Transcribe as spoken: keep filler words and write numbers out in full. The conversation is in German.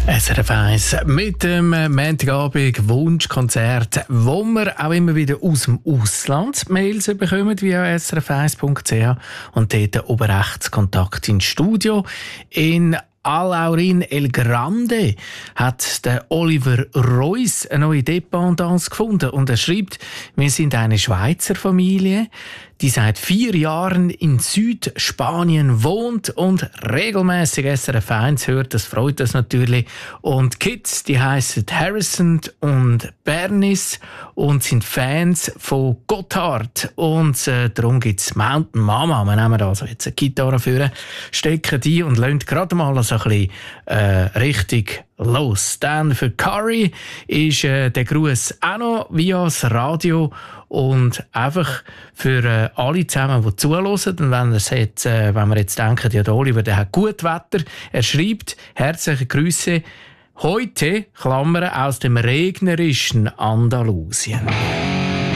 S R F eins mit dem Montagabend Wunschkonzert, wo wir auch immer wieder aus dem Ausland Mails bekommen via s r f eins punkt c h und dort oben rechts Kontakt ins Studio. In Alaurin El Grande hat der Oliver Reuss eine neue Dependance gefunden und er schreibt: Wir sind eine Schweizer Familie, die seit vier Jahren in Südspanien wohnt und regelmäßig S R F eins hört. Das freut uns natürlich. Und Kids, die heißen Harrison und Bernice und sind Fans von Gotthard. Und äh, darum gibt es Mountain Mama. Wir nehmen also jetzt eine Gitarre vor, stecken die und lassen gerade mal so ein bisschen äh, richtig los. Dann für Curry ist äh, der Gruß auch noch via das Radio. Und einfach für äh, alle zusammen, die zuhören, und wenn, jetzt, äh, wenn wir jetzt denken, ja, der Oliver, der hat gut Wetter, er schreibt: herzliche Grüße heute, Klammern, aus dem regnerischen Andalusien.